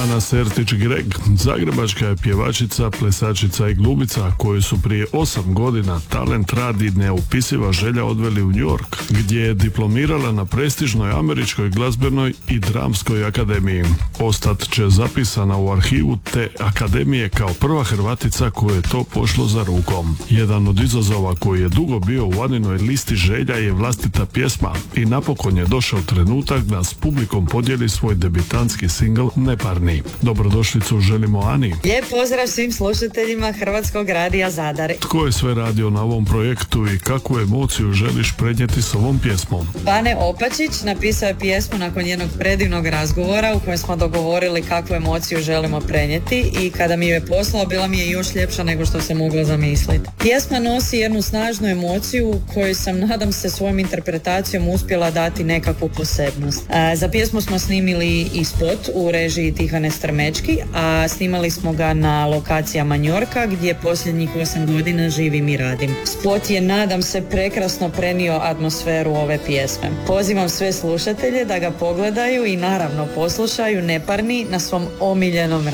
Ana Sertić Greg, zagrebačka je pjevačica, plesačica i glumica koju su prije 8 godina talent, rad i neopisiva želja odveli u New York, gdje je diplomirala na prestižnoj američkoj glazbenoj i dramskoj akademiji. Ostat će zapisana u arhivu te akademije kao prva Hrvatica koju je to pošlo za rukom. Jedan od izazova koji je dugo bio u Aninoj listi želja je vlastita pjesma i napokon je došao trenutak da s publikom podijeli svoj debitanski singl Neparni. Dobrodošlicu želimo Ani. Lijep pozdrav svim slušateljima Hrvatskog radija Zadar. Tko je sve radio na ovom projektu i kakvu emociju želiš prenijeti s ovom pjesmom? Bane Opačić napisao je pjesmu nakon jednog predivnog razgovora u kojem smo dogovorili kakvu emociju želimo prenijeti i kada mi ju je poslao bila mi je još ljepša nego što se moglo zamisliti. Pjesma nosi jednu snažnu emociju koju sam, nadam se, svojom interpretacijom uspjela dati nekakvu posebnost. Za pjesmu smo snimili i spot u režiji Tihane Strmečki, a snimali smo ga na lokacijama Njorka gdje posljednjih 8 godina živim i radim. Spot je, nadam se, prekrasno prenio atmosferu ove pjesme. Pozivam sve slušatelje da ga pogledaju i naravno poslušaju Neparni na svom omiljenom